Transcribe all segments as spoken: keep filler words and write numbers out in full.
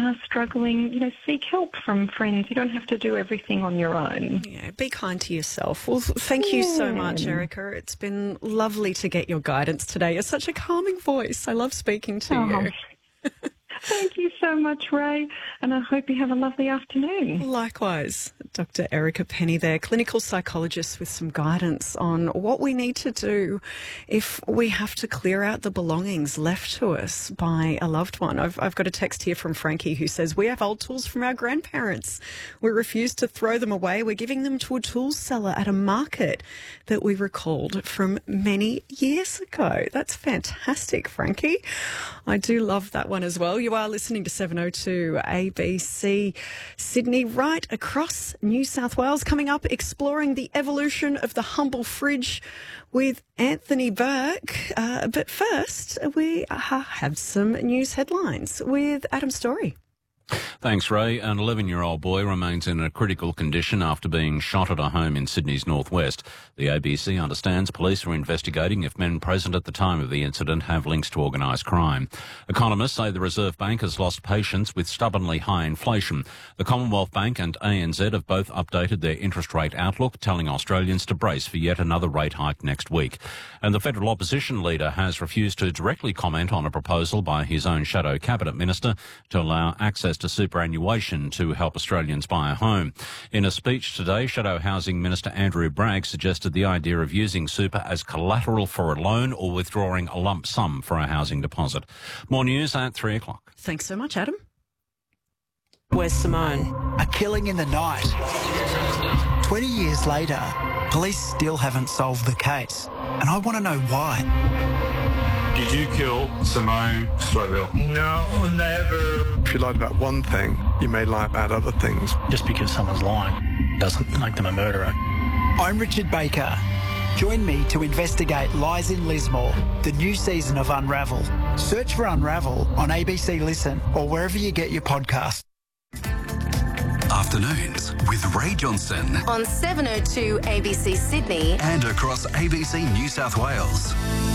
are struggling, you know, seek help from friends. You don't have to do everything on your own. Yeah, be kind to yourself. Well, thank you so much, Erica. It's been lovely to get your guidance today. You're such a calming voice. I love speaking to Oh. you. Thank you so much, Ray, and I hope you have a lovely afternoon. Likewise, Doctor Erica Penny there, clinical psychologist with some guidance on what we need to do if we have to clear out the belongings left to us by a loved one. I've, I've got a text here from Frankie who says, we have old tools from our grandparents. We refuse to throw them away. We're giving them to a tools seller at a market that we recalled from many years ago. That's fantastic, Frankie. I do love that one as well. You are listening to seven oh two A B C Sydney, right across New South Wales. Coming up, exploring the evolution of the humble fridge with Anthony Burke. Uh, but first, we uh, have some news headlines with Adam Story. Thanks, Ray. An eleven-year-old boy remains in a critical condition after being shot at a home in Sydney's northwest. The A B C understands police are investigating if men present at the time of the incident have links to organised crime. Economists say the Reserve Bank has lost patience with stubbornly high inflation. The Commonwealth Bank and A N Z have both updated their interest rate outlook, telling Australians to brace for yet another rate hike next week. And the federal opposition leader has refused to directly comment on a proposal by his own shadow cabinet minister to allow access to superannuation to help Australians buy a home. In a speech today, Shadow Housing Minister Andrew Bragg suggested the idea of using super as collateral for a loan or withdrawing a lump sum for a housing deposit. More news at three o'clock. Thanks so much, Adam. Where's Simone? A killing in the night. twenty years later, police still haven't solved the case. And I want to know why. Did you kill Simone Strobel? No, never. If you lied about one thing, you may lie about other things. Just because someone's lying doesn't make them a murderer. I'm Richard Baker. Join me to investigate Lies in Lismore, the new season of Unravel. Search for Unravel on A B C Listen or wherever you get your podcasts. Afternoons with Ray Johnston on seven oh two A B C Sydney and across A B C New South Wales.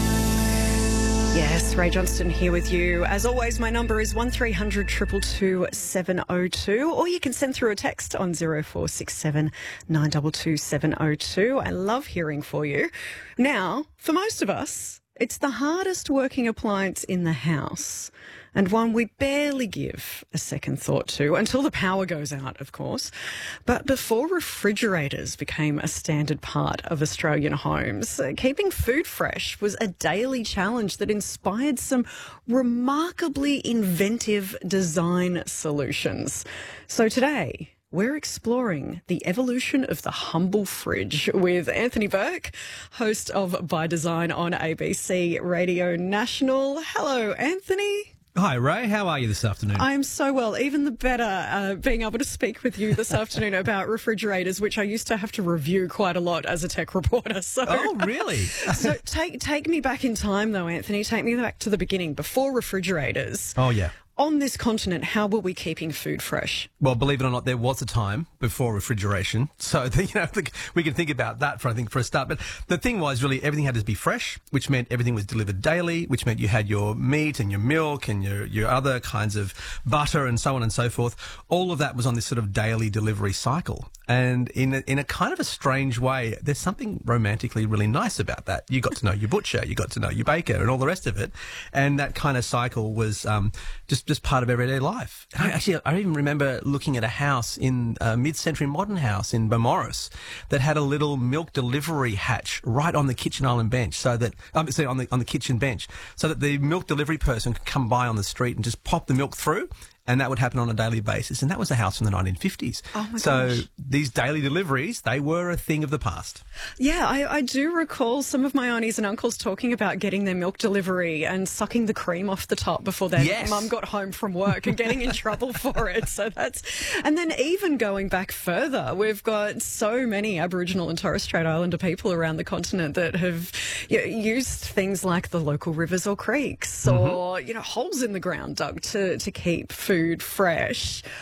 Yes, Ray Johnston here with you. As always, my number is one three hundred two two two seven oh two, or you can send through a text on zero four six seven nine two two seven oh two. I love hearing for you. Now, for most of us, it's the hardest working appliance in the house, and one we barely give a second thought to until the power goes out, of course. But before refrigerators became a standard part of Australian homes, uh, keeping food fresh was a daily challenge that inspired some remarkably inventive design solutions. So today, we're exploring the evolution of the humble fridge with Anthony Burke, host of By Design on A B C Radio National. Hello, Anthony. Hi, Ray. How are you this afternoon? I'm so well. Even the better uh, being able to speak with you this afternoon about refrigerators, which I used to have to review quite a lot as a tech reporter. So, oh, really? so take take me back in time, though, Anthony. Take me back to the beginning, before refrigerators. Oh, yeah. On this continent, how were we keeping food fresh? Well, believe it or not, there was a time before refrigeration. So, the, you know, the, we can think about that for, I think, for a start. But the thing was really everything had to be fresh, which meant everything was delivered daily, which meant you had your meat and your milk and your, your other kinds of butter and so on and so forth. All of that was on this sort of daily delivery cycle. And in a, in a kind of a strange way, there's something romantically really nice about that. You got to know your butcher, you got to know your baker and all the rest of it. And that kind of cycle was um, just just part of everyday life. And I, actually, I even remember looking at a house in a mid-century modern house in Beaumaris that had a little milk delivery hatch right on the kitchen island bench, so that um, sorry, on the on the kitchen bench, so that the milk delivery person could come by on the street and just pop the milk through. And that would happen on a daily basis. And that was a house from the nineteen fifties. Oh, my so gosh. These daily deliveries, they were a thing of the past. Yeah, I, I do recall some of my aunties and uncles talking about getting their milk delivery and sucking the cream off the top before their yes. mum got home from work and getting in trouble for it. So that's, and then even going back further, we've got so many Aboriginal and Torres Strait Islander people around the continent that have you know, used things like the local rivers or creeks mm-hmm. or, you know, holes in the ground dug to, to keep food food fresh.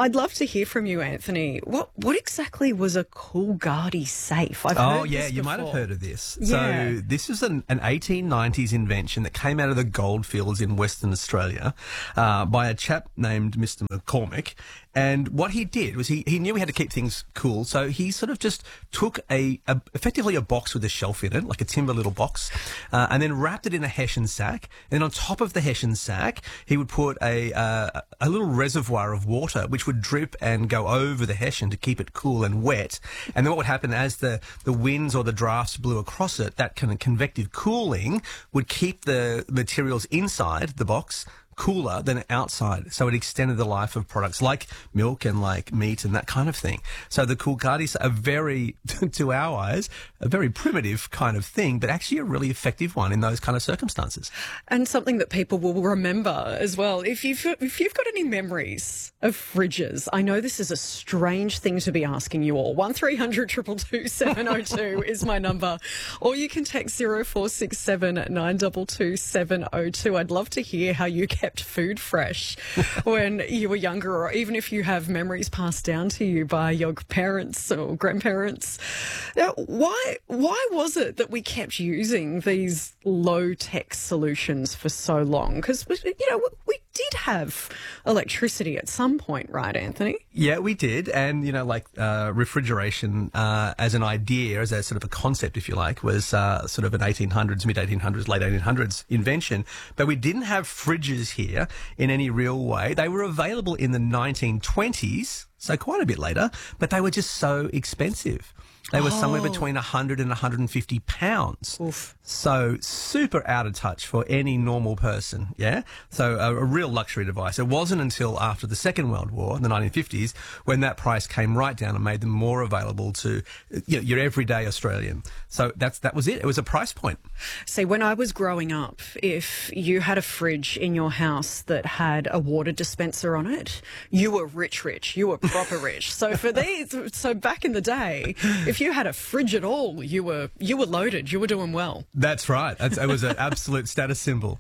I'd love to hear from you, Anthony. What what exactly was a Coolgardie safe? I've oh, heard yeah, this you might have before. heard of this. Yeah. So this is an, an eighteen nineties invention that came out of the goldfields in Western Australia uh, by a chap named Mister McCormick. And what he did was he, he knew he had to keep things cool, so he sort of just took a, a effectively a box with a shelf in it, like a timber little box, uh, and then wrapped it in a hessian sack. And then on top of the hessian sack, he would put a uh, a little reservoir of water, which would drip and go over the hessian to keep it cool and wet. And then what would happen as the, the winds or the drafts blew across it, that kind of convective cooling would keep the materials inside the box cooler than outside, so it extended the life of products like milk and like meat and that kind of thing. So the Coolgardie, a very, to our eyes, a very primitive kind of thing, but actually a really effective one in those kind of circumstances. And something that people will remember as well. If you've, if you've got any memories of fridges, I know this is a strange thing to be asking you all. one three hundred two two two seven oh two is my number. Or you can text zero four six seven nine two two seven oh two. I'd love to hear how you kept food fresh when you were younger, or even if you have memories passed down to you by your parents or grandparents. Now, why why was it that we kept using these low-tech solutions for so long? Because, you know, we did have electricity at some point, right, Anthony? Yeah, we did. And, you know, like uh, refrigeration uh, as an idea, as a sort of a concept, if you like, was uh, sort of an eighteen hundreds, mid eighteen hundreds, late eighteen hundreds invention. But we didn't have fridges here in any real way. They were available in the nineteen twenties, so quite a bit later, but they were just so expensive. They were Oh. somewhere between one hundred and one hundred fifty pounds. Oof. So super out of touch for any normal person, yeah? So a, a real luxury device. It wasn't until after the Second World War, in the nineteen fifties, when that price came right down and made them more available to, you know, your everyday Australian. So that's that was it. It was a price point. See, when I was growing up, if you had a fridge in your house that had a water dispenser on it, you were rich, rich. You were proper rich. So for these, so back in the day, if you had a fridge at all, you were you were loaded. You were doing well. That's right. That's, it was an absolute status symbol.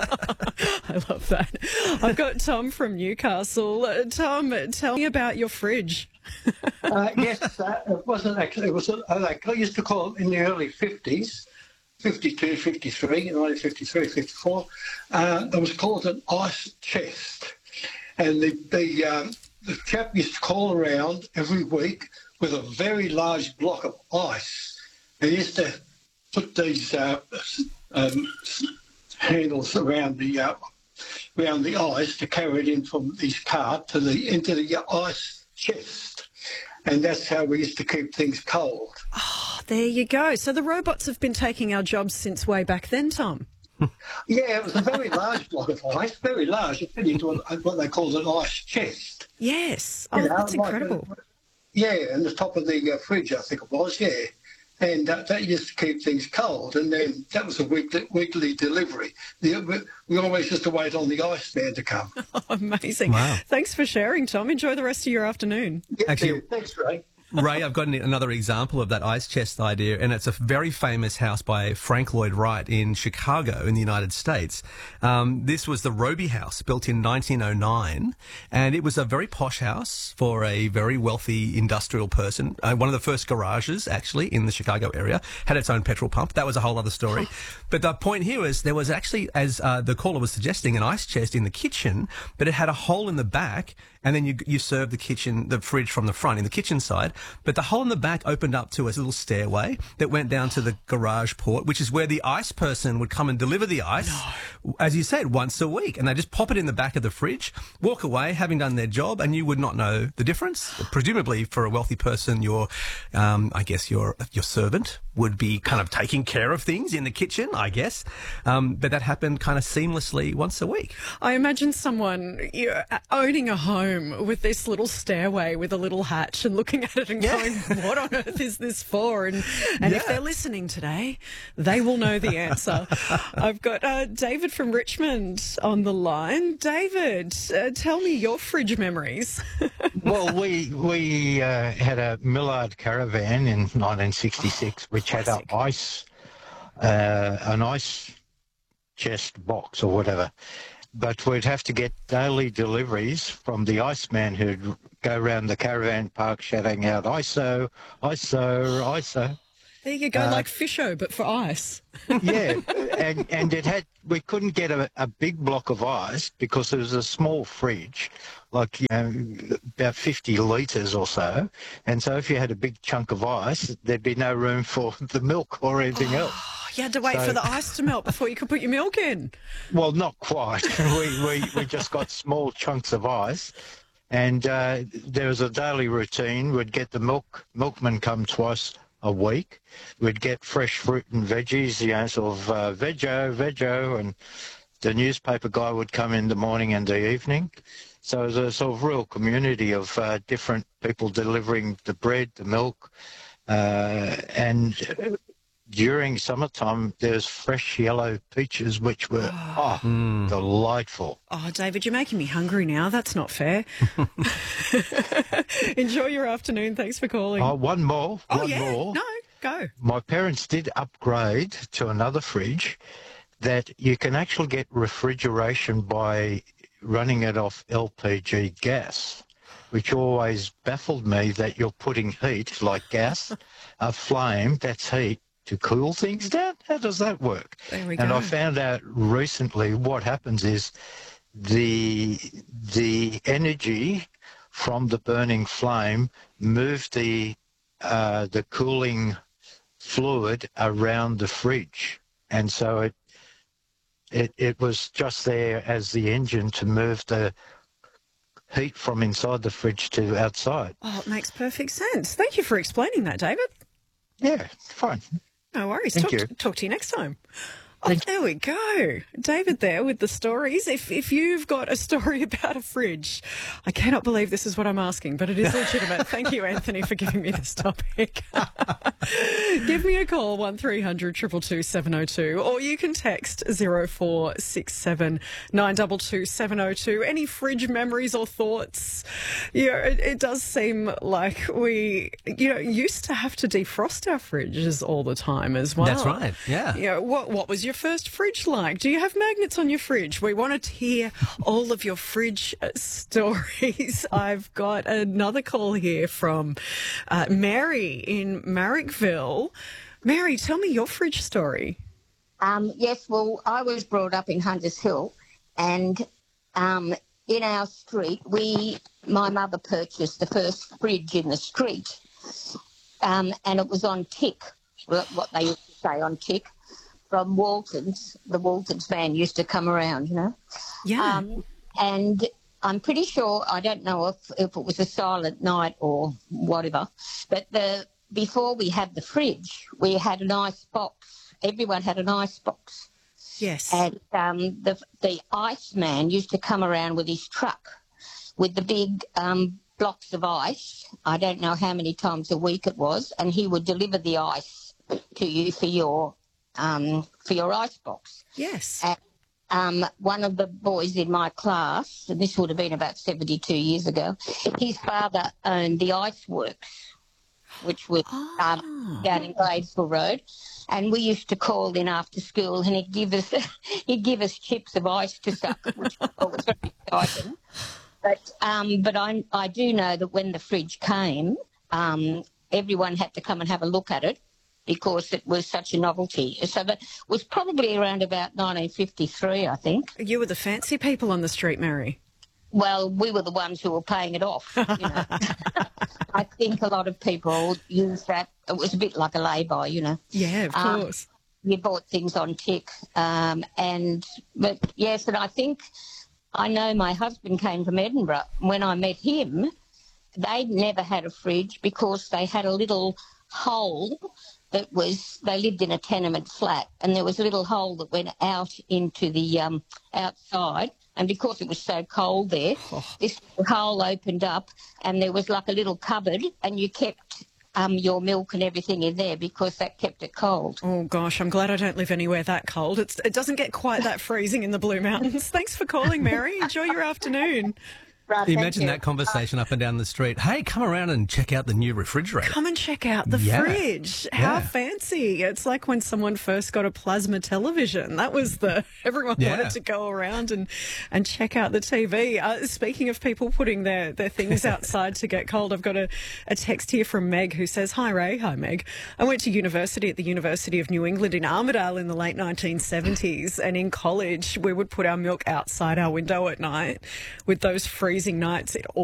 I love that. I've got Tom from Newcastle. Uh, Tom, tell me about your fridge. uh, yes, uh, it wasn't actually. It was uh, like I used to call it in the early fifties, fifty-two, fifty-three, nineteen fifty-three, fifty-four. Uh, it was called an ice chest, and the the, um, the chap used to call around every week with a very large block of ice. He used to put these uh, um, handles around the uh, around the ice to carry it in from his cart to the into the ice chest, and that's how we used to keep things cold. Oh, there you go. So the robots have been taking our jobs since way back then, Tom. Yeah, it was a very large block of ice, very large. It fit into a, what they called an ice chest. Yes. Oh, You know, that's like incredible. a- yeah, and the top of the uh, fridge, I think it was, yeah. And uh, that used to keep things cold, and then that was a weekly, weekly delivery. The, we- we always used to wait on the ice man to come. Oh, amazing. Wow. Thanks for sharing, Tom. Enjoy the rest of your afternoon. Yeah, Actually- yeah, thanks, Ray. Ray, I've got an- another example of that ice chest idea, and it's a very famous house by Frank Lloyd Wright in Chicago in the United States. Um, this was the Roby House, built in nineteen oh nine, and it was a very posh house for a very wealthy industrial person. Uh, one of the first garages, actually, in the Chicago area, had its own petrol pump. That was a whole other story. But the point here is there was actually, as uh, the caller was suggesting, an ice chest in the kitchen, but it had a hole in the back, and then you you serve the kitchen, the fridge from the front in the kitchen side. But the hole in the back opened up to a little stairway that went down to the garage port, which is where the ice person would come and deliver the ice, as you said, once a week. And they just pop it in the back of the fridge, walk away, having done their job, and you would not know the difference. Presumably, for a wealthy person, your, um, I guess your your servant would be kind of taking care of things in the kitchen, I guess. Um, but that happened kind of seamlessly once a week. I imagine someone, you know, owning a home with this little stairway with a little hatch and looking at it and going, what on earth is this for? And, and if Yeah. they're listening today, they will know the answer. I've got uh, David from Richmond on the line. David, uh, tell me your fridge memories. Well, we we uh, had a Millard Caravan in nineteen sixty-six, which had an ice, uh, an ice chest box or whatever. But we'd have to get daily deliveries from the Iceman who'd go around the caravan park shouting out, I S O, I S O, I S O. There you go, Uh, like Fisho, but for ice. Yeah, and and it had we couldn't get a, a big block of ice because there was a small fridge, like you know about fifty litres or so, and so if you had a big chunk of ice, there'd be no room for the milk or anything else. You had to wait So- for the ice to melt before you could put your milk in. Well, not quite. we, we we just got small chunks of ice, and uh, there was a daily routine. We'd get the milk milkman come twice a week. We'd get fresh fruit and veggies, you know, sort of uh, veggie, veggie, and the newspaper guy would come in the morning and the evening. So it was a sort of real community of uh, different people delivering the bread, the milk, uh, and during summertime there's fresh yellow peaches, which were oh, delightful. Oh, David, you're making me hungry now. That's not fair. Enjoy your afternoon. Thanks for calling. Oh, one more, Oh, one yeah. more. No, go. My parents did upgrade to another fridge that you can actually get refrigeration by running it off L P G gas, which always baffled me that you're putting heat, like gas, a flame, that's heat, to cool things down. How does that work? There we and go. I found out recently what happens is the the energy from the burning flame moved the uh, the cooling fluid around the fridge, and so it it it was just there as the engine to move the heat from inside the fridge to outside. Oh, it makes perfect sense. Thank you for explaining that, David. Yeah, fine. No worries. Thank talk, you. talk to you next time. Oh, there we go. David there with the stories. If if you've got a story about a fridge, I cannot believe this is what I'm asking, but it is legitimate. Thank you, Anthony, for giving me this topic. Give me a call, one three hundred two two two seven oh two, or you can text zero four six seven nine two two seven oh two. Any fridge memories or thoughts? You know, it, it does seem like we, you know, used to have to defrost our fridges all the time as well. That's right, yeah. You know, what, what was your first fridge like? Do you have magnets on your fridge? We wanted to hear all of your fridge uh, stories. I've got another call here from uh, Mary in Marrickville. Mary, tell me your fridge story. Um, yes, well, I was brought up in Hunters Hill, and um, in our street, we, my mother purchased the first fridge in the street, um, and it was on tick, what they used to say on tick, from Walton's. The Walton's van used to come around, you know. Yeah. Um, and I'm pretty sure, I don't know if, if it was a silent night or whatever, but the before we had the fridge, we had an ice box. Everyone had an ice box. Yes. And um, the the ice man used to come around with his truck with the big um, blocks of ice. I don't know how many times a week it was, and he would deliver the ice to you for your um, for your ice box. Yes. And, um, one of the boys in my class, and this would have been about seventy-two years ago, his father owned the Ice Works, which was um, down in Gladesville Road, and we used to call in after school, and he'd give us he'd give us chips of ice to suck, which I thought was very exciting. But um, but I I do know that when the fridge came, um, everyone had to come and have a look at it because it was such a novelty. So that was probably around about nineteen fifty-three, I think. You were the fancy people on the street, Mary. Well, we were the ones who were paying it off, you know. I think a lot of people use that. It was a bit like a lay-by, you know. Yeah, of Um, course. you bought things on tick. Um, and, but yes, and I think, I know my husband came from Edinburgh. When I met him, they'd never had a fridge because they had a little hole that was, they lived in a tenement flat, and there was a little hole that went out into the um, outside. And because it was so cold there, Oh. this hole opened up and there was like a little cupboard, and you kept um, your milk and everything in there because that kept it cold. Oh, gosh, I'm glad I don't live anywhere that cold. It's, it doesn't get quite that freezing in the Blue Mountains. Thanks for calling, Mary. Enjoy your afternoon. Right, You thank imagine you. that conversation up and down the street. Hey, come around and check out the new refrigerator. Come and check out the Yeah. fridge. How Yeah. fancy. It's like when someone first got a plasma television. That was the, everyone Yeah. wanted to go around and, and check out the T V. Uh, speaking of people putting their, their things outside to get cold, I've got a, a text here from Meg who says, "Hi Ray." Hi Meg. "I went to university at the University of New England in Armidale in the late nineteen seventies, and in college we would put our milk outside our window at night. With those freezing nights, it